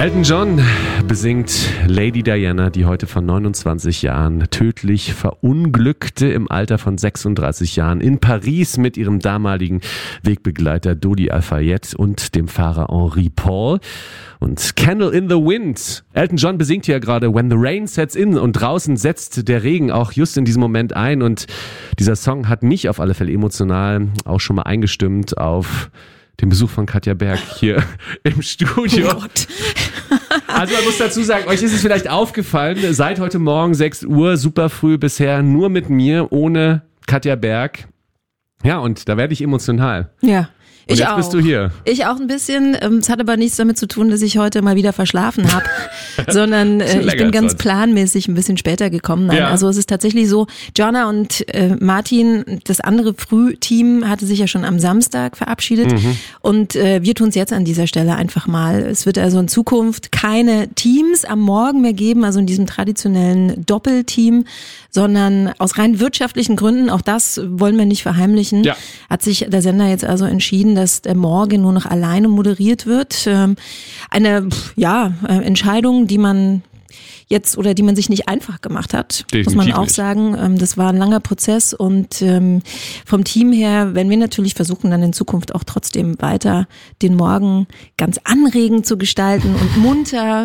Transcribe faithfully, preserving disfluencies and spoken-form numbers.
Elton John besingt Lady Diana, die heute vor neunundzwanzig Jahren tödlich verunglückte im Alter von sechsunddreißig Jahren in Paris mit ihrem damaligen Wegbegleiter Dodi Al-Fayed und dem Fahrer Henri Paul. Und Candle in the Wind. Elton John besingt hier gerade When the Rain Sets In und draußen setzt der Regen auch just in diesem Moment ein und dieser Song hat mich auf alle Fälle emotional auch schon mal eingestimmt auf den Besuch von Katja Berg hier im Studio. Oh Gott. Also man muss dazu sagen, euch ist es vielleicht aufgefallen, seit heute Morgen sechs Uhr, super früh bisher, nur mit mir, ohne Katja Berg. Ja, und da werde ich emotional. Ja. Und Ich jetzt auch. bist du hier. Ich auch ein bisschen. Es hat aber nichts damit zu tun, dass ich heute mal wieder verschlafen habe, sondern äh, ich bin ganz planmäßig ein bisschen später gekommen. Nein, Ja. Also es ist tatsächlich so, Jonna und äh, Martin, das andere Frühteam, hatte sich ja schon am Samstag verabschiedet Mhm. und äh, wir tun es jetzt an dieser Stelle einfach mal. Es wird also in Zukunft keine Teams am Morgen mehr geben, also in diesem traditionellen Doppelteam, sondern aus rein wirtschaftlichen Gründen, auch das wollen wir nicht verheimlichen, Ja. hat sich der Sender jetzt also entschieden, dass der Morgen nur noch alleine moderiert wird. Ähm, Eine pf, ja, äh, Entscheidung, die man jetzt oder die man sich nicht einfach gemacht hat, muss man Definitiv auch nicht. sagen. Ähm, Das war ein langer Prozess und ähm, vom Team her werden wir natürlich versuchen, dann in Zukunft auch trotzdem weiter den Morgen ganz anregend zu gestalten und munter